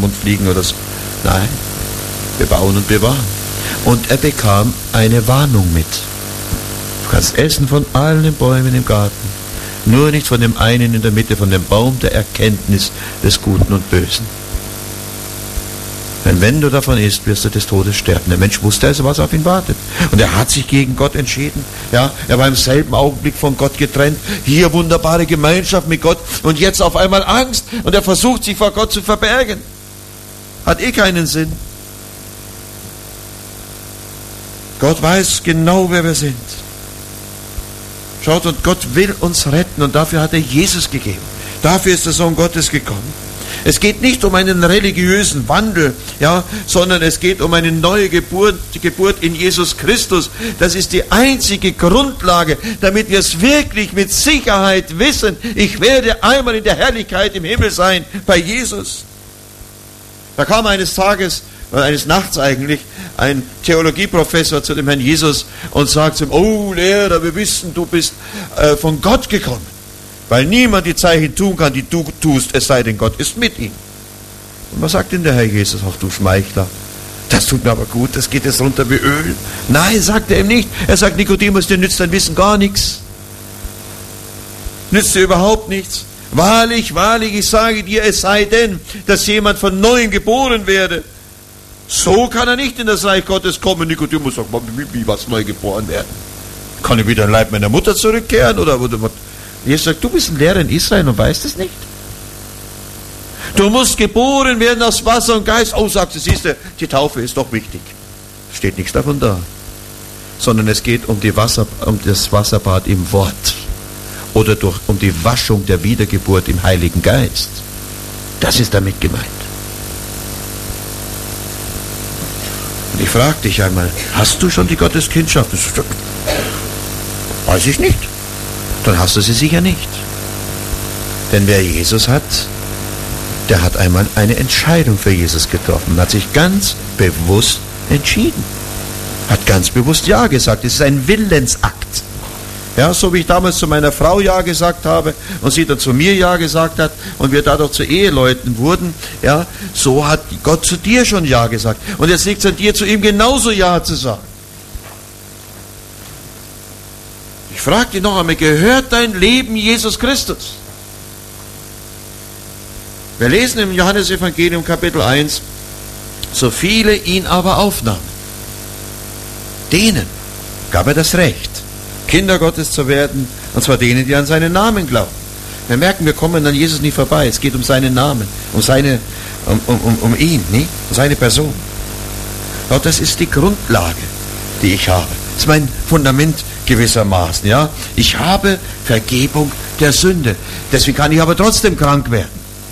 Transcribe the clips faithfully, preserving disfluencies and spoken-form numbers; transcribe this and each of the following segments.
Mund fliegen oder so. Nein, bebauen und bewahren. Und er bekam eine Warnung mit. Du kannst essen von allen Bäumen im Garten, nur nicht von dem einen in der Mitte, von dem Baum der Erkenntnis des Guten und Bösen. Denn wenn du davon isst, wirst du des Todes sterben. Der Mensch wusste also, was auf ihn wartet. Und er hat sich gegen Gott entschieden. Ja, er war im selben Augenblick von Gott getrennt. Hier wunderbare Gemeinschaft mit Gott. Und jetzt auf einmal Angst. Und er versucht, sich vor Gott zu verbergen. Hat eh keinen Sinn. Gott weiß genau, wer wir sind. Schaut, und Gott will uns retten. Und dafür hat er Jesus gegeben. Dafür ist der Sohn Gottes gekommen. Es geht nicht um einen religiösen Wandel, ja, sondern es geht um eine neue Geburt, die Geburt in Jesus Christus. Das ist die einzige Grundlage, damit wir es wirklich mit Sicherheit wissen. Ich werde einmal in der Herrlichkeit im Himmel sein, bei Jesus. Da kam eines Tages, oder eines Nachts eigentlich, ein Theologieprofessor zu dem Herrn Jesus und sagt zu ihm, oh Lehrer, wir wissen, du bist äh, von Gott gekommen. Weil niemand die Zeichen tun kann, die du tust, es sei denn, Gott ist mit ihm. Und was sagt denn der Herr Jesus? Ach du Schmeichler, das tut mir aber gut, das geht jetzt runter wie Öl. Nein, sagt er ihm nicht. Er sagt, Nikodemus, dir nützt dein Wissen gar nichts. Nützt dir überhaupt nichts. Wahrlich, wahrlich, ich sage dir, es sei denn, dass jemand von Neuem geboren werde. So kann er nicht in das Reich Gottes kommen. Nikodemus sagt, wie was neu geboren werden? Kann ich wieder in den Leib meiner Mutter zurückkehren? Oder, oder was? Jesus sagt, du bist ein Lehrer in Israel und weißt es nicht. Du musst geboren werden aus Wasser und Geist. Oh, sagst du, siehst du, die Taufe ist doch wichtig. Steht nichts davon da. Sondern es geht um, die Wasser, um das Wasserbad im Wort. Oder durch, um die Waschung der Wiedergeburt im Heiligen Geist. Das ist damit gemeint. Und ich frage dich einmal, hast du schon die Gotteskindschaft? Weiß ich nicht. Dann hast du sie sicher nicht. Denn wer Jesus hat, der hat einmal eine Entscheidung für Jesus getroffen, hat sich ganz bewusst entschieden, hat ganz bewusst Ja gesagt. Es ist ein Willensakt. Ja, so wie ich damals zu meiner Frau Ja gesagt habe und sie dann zu mir Ja gesagt hat und wir dadurch zu Eheleuten wurden, ja, so hat Gott zu dir schon Ja gesagt. Und jetzt liegt es an dir, zu ihm genauso Ja zu sagen. Ich frage dich noch einmal, gehört dein Leben Jesus Christus? Wir lesen im Johannesevangelium Kapitel eins, so viele ihn aber aufnahmen, denen gab er das Recht, Kinder Gottes zu werden, und zwar denen, die an seinen Namen glauben. Wir merken, wir kommen an Jesus nicht vorbei, es geht um seinen Namen, um, seine, um, um, um ihn, nicht? Um seine Person. Und das ist die Grundlage, die ich habe. Das ist mein Fundament gewissermaßen, ja. Ich habe Vergebung der Sünde. Deswegen kann ich aber trotzdem krank werden.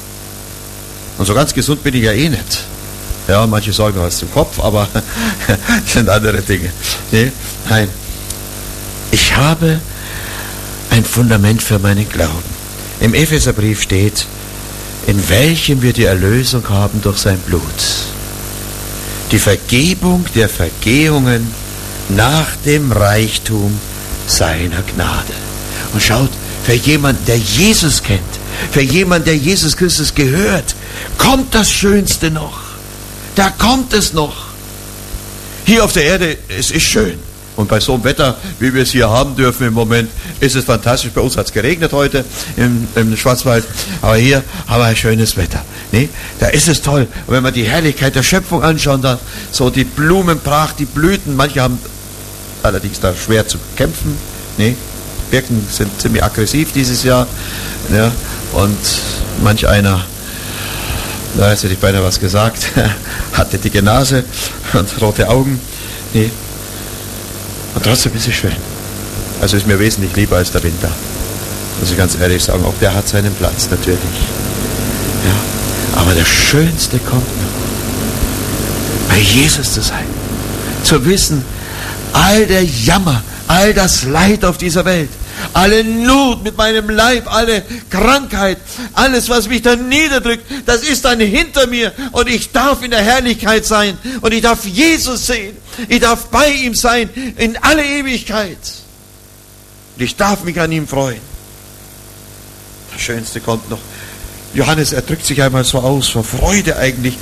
Und so ganz gesund bin ich ja eh nicht. Ja, manche sagen was zum Kopf, aber das sind andere Dinge. Nee, nein. Ich habe ein Fundament für meinen Glauben. Im Epheserbrief steht, in welchem wir die Erlösung haben durch sein Blut. Die Vergebung der Vergehungen nach dem Reichtum seiner Gnade. Und schaut, für jemanden, der Jesus kennt, für jemanden, der Jesus Christus gehört, kommt das Schönste noch. Da kommt es noch. Hier auf der Erde, es ist schön. Und bei so einem Wetter, wie wir es hier haben dürfen im Moment, ist es fantastisch. Bei uns hat es geregnet heute im, im Schwarzwald, aber hier haben wir ein schönes Wetter. Nee? Da ist es toll. Und wenn man die Herrlichkeit der Schöpfung anschaut, dann so die Blumenpracht, die Blüten, manche haben allerdings da schwer zu kämpfen. Nee? Birken sind ziemlich aggressiv dieses Jahr. Ja? Und manch einer, da hätte ich beinahe was gesagt, hatte dicke Nase und rote Augen. Nee. Und trotzdem ist es schön. Also ist mir wesentlich lieber als der Winter. Muss ich ganz ehrlich sagen. Auch der hat seinen Platz, natürlich. Ja. Aber das Schönste kommt noch. Bei Jesus zu sein. Zu wissen, all der Jammer, all das Leid auf dieser Welt, alle Not mit meinem Leib, alle Krankheit, alles, was mich dann niederdrückt, das ist dann hinter mir und ich darf in der Herrlichkeit sein und ich darf Jesus sehen. Ich darf bei ihm sein in alle Ewigkeit. Und ich darf mich an ihm freuen. Das Schönste kommt noch. Johannes, er drückt sich einmal so aus, vor Freude eigentlich,